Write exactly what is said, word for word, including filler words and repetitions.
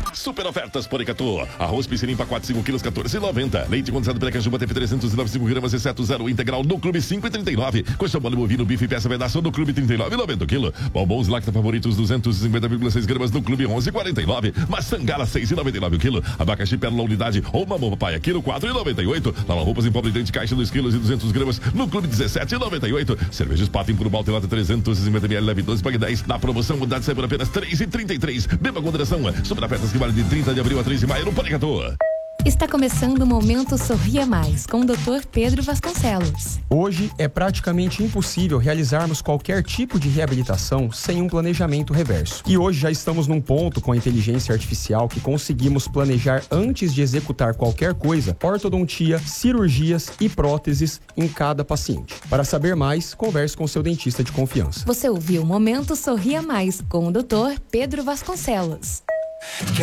Super ofertas Porecatu. Arroz piscilimpa quatro, cinco quilos, quatorze e noventa. Leite condensado Precajuba T F trezentos e noventa e cinco gramas, exceto zero integral no Clube cinco e trinta e nove. Coxa mole bovino bife peça pedaço no Clube trinta e nove e noventa quilo. Bombons Lacta Favoritos duzentos e cinquenta vírgula seis gramas no Clube onze e quarenta e nove. Maçã Gala seis e noventa e nove o quilo. Abacaxi Pérola unidade ou mamão papai quilo quatro e noventa e oito. Lava roupas em pó brilhante caixa dois quilos e duzentos gramas no Clube dezessete e noventa e oito. Cerveja Spaten por balde lata trezentos e cinquenta mililitros leve doze pague dez. Na promoção unidade sai por apenas três e trinta e três. Beba com moderação. Super ofertas que vale de trinta de abril a três de maio no Porecatu. Está começando o Momento Sorria Mais, com o doutor Pedro Vasconcelos. Hoje é praticamente impossível realizarmos qualquer tipo de reabilitação sem um planejamento reverso. E hoje já estamos num ponto com a inteligência artificial que conseguimos planejar antes de executar qualquer coisa, ortodontia, cirurgias e próteses em cada paciente. Para saber mais, converse com seu dentista de confiança. Você ouviu o Momento Sorria Mais, com o doutor Pedro Vasconcelos.